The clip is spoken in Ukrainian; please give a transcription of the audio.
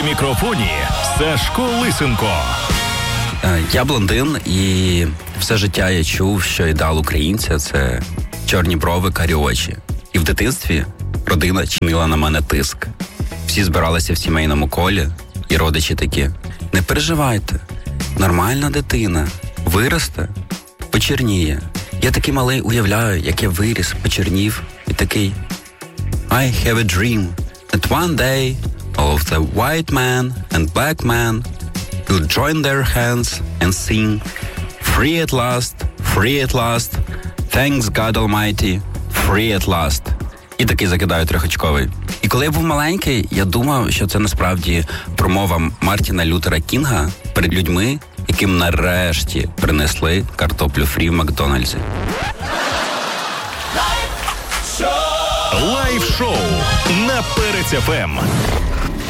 мікрофоні Сашко Лисенко. Я блондин, і все життя я чув, що ідеал українця – це чорні брови, карі очі. І в дитинстві родина чинила на мене тиск. Всі збиралися в сімейному колі, і родичі такі: не переживайте, нормальна дитина, виросте, почерніє. Я такий малий уявляю, як я виріс, почернів, і такий: I have a dream that one day all of the white man and black man will join their hands and sing free at last, thanks God Almighty, free at last. І такий закидаю трьохочковий. І коли я був маленький, я думав, що це насправді промова Мартіна Лютера Кінга перед людьми, яким нарешті принесли картоплю фрі в Макдональдсі. Лайв-шоу на Перець ФМ.